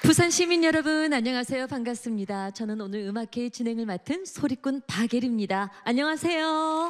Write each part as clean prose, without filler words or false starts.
부산 시민 여러분 안녕하세요. 반갑습니다. 저는 오늘 음악회 진행을 맡은 소리꾼 박예리입니다. 안녕하세요.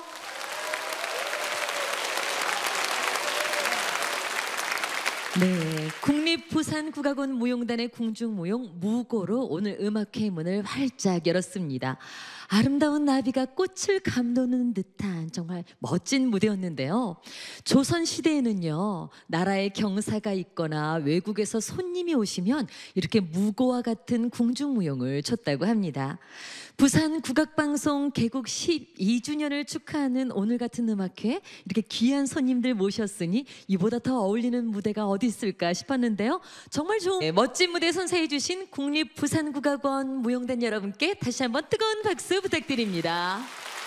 네, 국립부산국악원 무용단의 궁중무용 무고로 오늘 음악회 문을 활짝 열었습니다. 아름다운 나비가 꽃을 감도는 듯한 정말 멋진 무대였는데요. 조선시대에는요, 나라에 경사가 있거나 외국에서 손님이 오시면 이렇게 무고와 같은 궁중무용을 췄다고 합니다. 부산국악방송 개국 12주년을 축하하는 오늘 같은 음악회, 이렇게 귀한 손님들 모셨으니 이보다 더 어울리는 무대가 어디 있을까 싶었는데요. 정말 좋은 멋진 무대 선사해 주신 국립부산국악원 무용단 여러분께 다시 한번 뜨거운 박수 부탁드립니다.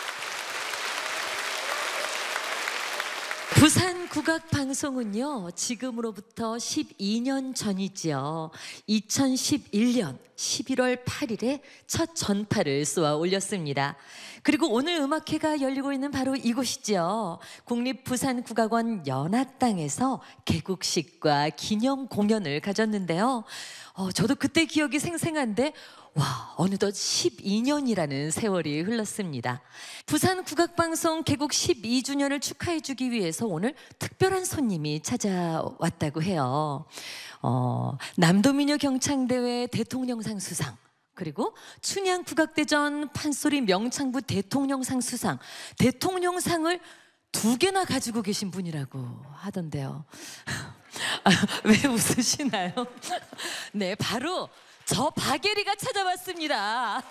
부산국악방송은요, 지금으로부터 12년 전이지요. 2011년 11월 8일에 첫 전파를 쏘아 올렸습니다. 그리고 오늘 음악회가 열리고 있는 바로 이곳이죠. 국립부산국악원 연합당에서 개국식과 기념 공연을 가졌는데요. 저도 그때 기억이 생생한데 와, 어느덧 12년이라는 세월이 흘렀습니다. 부산국악방송 개국 12주년을 축하해주기 위해서 오늘 특별한 손님이 찾아왔다고 해요. 남도민요 경창대회 대통령상 수상, 그리고 춘향국악대전 판소리 명창부 대통령상 수상, 대통령상을 2개나 가지고 계신 분이라고 하던데요. 왜 웃으시나요? 네, 바로 저 박예리가 찾아왔습니다.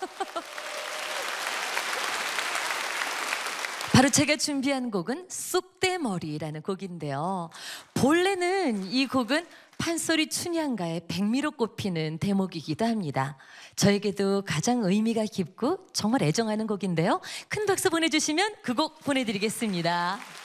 바로 제가 준비한 곡은 쑥대머리라는 곡인데요. 본래는 이 곡은 판소리 춘향가의 백미로 꼽히는 대목이기도 합니다. 저에게도 가장 의미가 깊고 정말 애정하는 곡인데요. 큰 박수 보내주시면 그 곡 보내드리겠습니다.